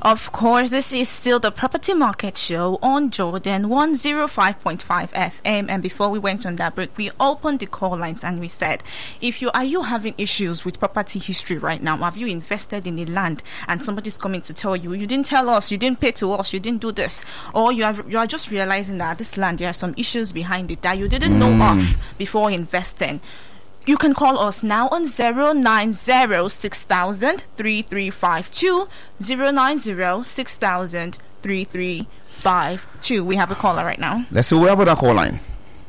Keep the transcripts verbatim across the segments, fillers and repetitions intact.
Of course, this is still the Property Market Show on Jordan one oh five point five F M. And before we went on that break, we opened the call lines and we said, if you are you having issues with property history right now? Have you invested in the land and somebody's coming to tell you, you didn't tell us, you didn't pay to us, you didn't do this, or you have you are just realizing that this land, there are some issues behind it that you didn't know Mm. of before investing? You can call us now on zero nine zero six thousand three three five two, zero nine zero six thousand three three five two. We have a caller right now. Let's see, we have that call line.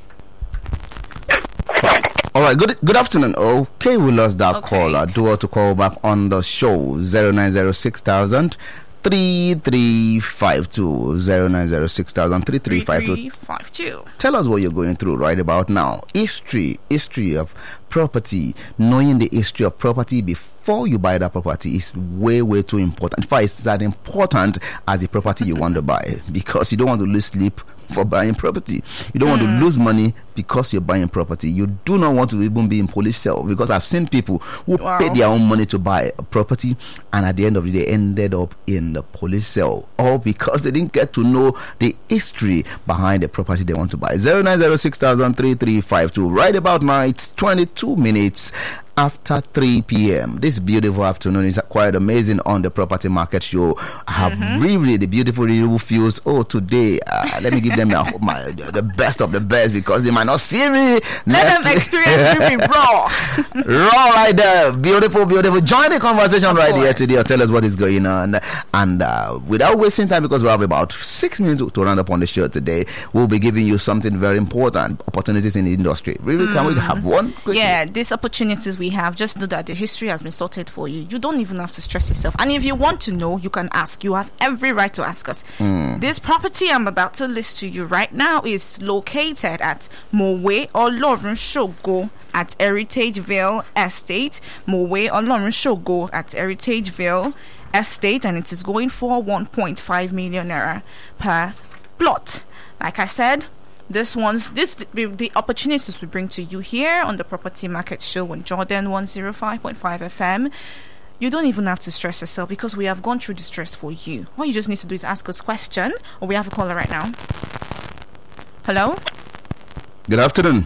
All right, good good afternoon. Okay, we lost that Okay. caller. Do want to call back on the show. zero nine zero six thousand three three five two, zero nine zero six thousand three three five two. three three five two. Tell us what you're going through right about now. History, history of property. Knowing the history of property before you buy that property is way, way too important. In fact, it's as important as the property you want to buy, because you don't want to lose sleep for buying property. You don't want to lose money because you're buying property. You do not want to even be in police cell, because I've seen people who Wow. paid their own money to buy a property, and at the end of the day ended up in the police cell, all because they didn't get to know the history behind the property they want to buy. zero nine zero six thousand three three five two. Right about now, it's twenty-two minutes after three p.m. This beautiful afternoon is quite amazing on the Property Market Show. I have Mm-hmm. really the beautiful people feels, oh, today uh, let me give them a, my, the best of the best, because they might not see me. Let next them week. experience Ruby raw. Raw right there. Beautiful, beautiful. Join the conversation Of right here course. today, or tell us what is going on. And uh, without wasting time, because we have about six minutes to round up on the show today, we'll be giving you something very important: opportunities in the industry. Really, can we have one? Quickly? Yeah, these opportunities we have, just know that the history has been sorted for you. You don't even have to stress yourself. And if you want to know, you can ask. You have every right to ask us. This property I'm about to list to you right now is located at Mowe Olorun Shogo at Heritageville Estate. Mowe Olorun Shogo at Heritageville Estate, and it is going for one point five million naira per plot. Like I said, This one's this the, the opportunities we bring to you here on the Property Market Show on Jordan one oh five point five F M. You don't even have to stress yourself, because we have gone through the stress for you. All you just need to do is ask us question, or we have a caller right now. Hello? Good afternoon.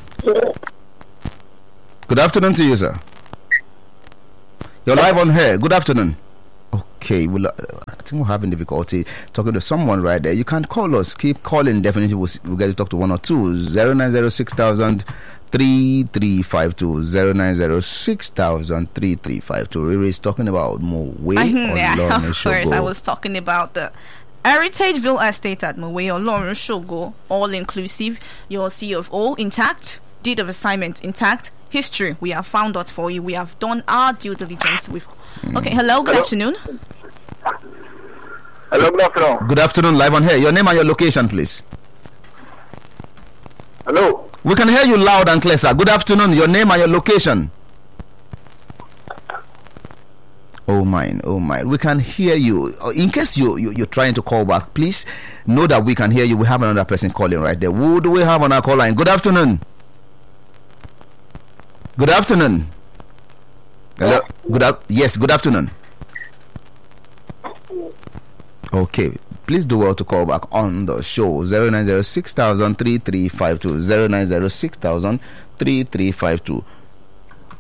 Good afternoon to you, sir. You're live on here. Good afternoon. Okay, well, uh, I think we're having difficulty talking to someone right there. You can't call us. Keep calling. Definitely, we'll, we'll get to talk to one or two. zero nine zero six thousand three three five two, zero nine zero six thousand three three five two. Riri is talking about Mowe Mhm, yeah, Olorun of course. I Shogo. was talking about the Heritageville Estate at Mowe Olorun Shogo, all inclusive. Your C of O intact, deed of assignment intact, history we have found out for you. We have done our due diligence. We've okay. Hello. Good Hello. afternoon. Hello, good afternoon. Good afternoon, live on here. Your name and your location, please. Hello. We can hear you loud and clear, sir. Good afternoon. Your name and your location. Oh my, oh my. We can hear you. Uh, In case you, you, you're trying to call back, please know that we can hear you. We have another person calling right there. Who do we have on our call line? Good afternoon. Good afternoon. Hello. Good af- Yes, good afternoon. Okay. Please do well to call back on the show. zero nine zero six thousand three three five two, zero nine zero six thousand three three five two.